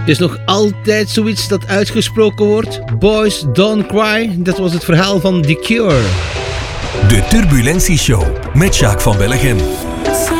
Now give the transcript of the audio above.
is nog altijd zoiets dat uitgesproken wordt. Boys Don't Cry, dat was het verhaal van The Cure. De Turbulentie Show met Jacques van Bellegem.